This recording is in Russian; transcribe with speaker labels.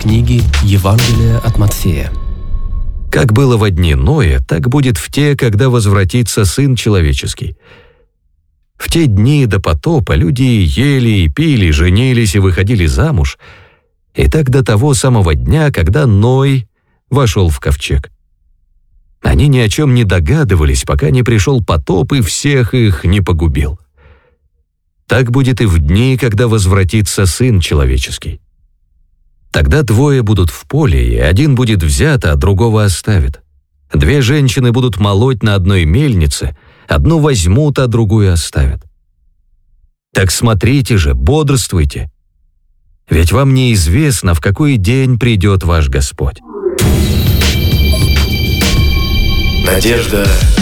Speaker 1: книги Евангелия от Матфея.
Speaker 2: Как было во дни Ноя, так будет в те, когда возвратится Сын Человеческий. В те дни до потопа люди ели и пили, женились и выходили замуж, и так до того самого дня, когда Ной вошел в ковчег. Они ни о чем не догадывались, пока не пришел потоп и всех их не погубил. Так будет и в дни, когда возвратится Сын Человеческий. Тогда двое будут в поле, и один будет взят, а другого оставит. Две женщины будут молоть на одной мельнице, одну возьмут, а другую оставят. Так смотрите же, бодрствуйте, ведь вам неизвестно, в какой день придет ваш Господь.
Speaker 3: Надежда